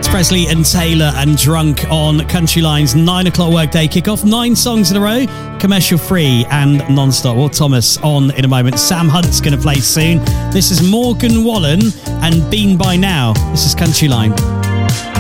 Elvis Presley and Taylor and Drunk on Country Line's 9 o'clock workday kickoff. 9 songs in a row, commercial free and non-stop. Well, Thomas on in a moment. Sam Hunt's going to play soon. This is Morgan Wallen and Been By Now. This is Country Line.